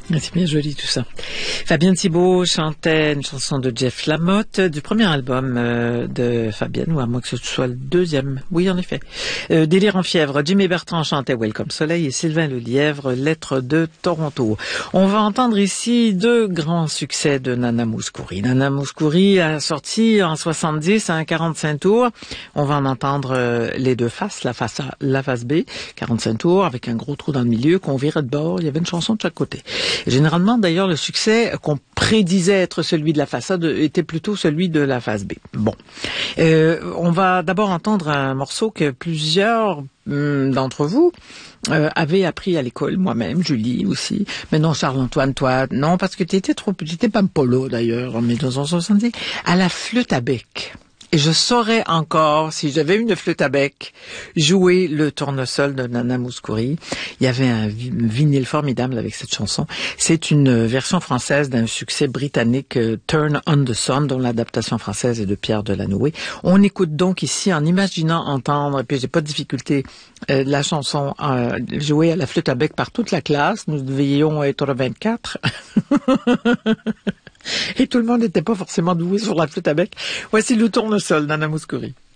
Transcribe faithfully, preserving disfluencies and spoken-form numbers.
C'est bien joli tout ça. Fabienne Thibault chantait une chanson de Jeff Lamotte du premier album euh, de Fabienne, ou à moins que ce soit le deuxième. Oui, en effet. Euh, Délire en fièvre. Jimmy Bertrand chantait Welcome Soleil et Sylvain Lelièvre, Lettre de Toronto. On va entendre ici deux grands succès de Nana Mouskouri. Nana Mouskouri a sorti en soixante-dix un quarante-cinq tours. On va en entendre euh, les deux faces, la face A, la face B, quarante-cinq tours avec un gros trou dans le milieu qu'on virait de bord. Il y avait une chanson de chaque côté. Généralement, d'ailleurs, le succès qu'on prédisait être celui de la face A était plutôt celui de la face B. Bon. Euh, on va d'abord entendre un morceau que plusieurs hum, d'entre vous euh, avaient appris à l'école, moi-même, Julie aussi. Mais non, Charles-Antoine, toi, non, parce que tu étais trop petit, t'étais pas polo d'ailleurs, en mille neuf cent soixante-dix, à la flûte à bec. Et je saurais encore, si j'avais une flûte à bec, jouer le tournesol de Nana Mouskouri. Il y avait un vinyle formidable avec cette chanson. C'est une version française d'un succès britannique, euh, Turn on the Sun, dont l'adaptation française est de Pierre Delanoë. On écoute donc ici, en imaginant entendre, et puis j'ai pas de difficulté, euh, la chanson euh, jouée à la flûte à bec par toute la classe. Nous devions être vingt-quatre. Et tout le monde n'était pas forcément doué sur la flûte à bec. Voici le tournesol, Nana Mouskouri.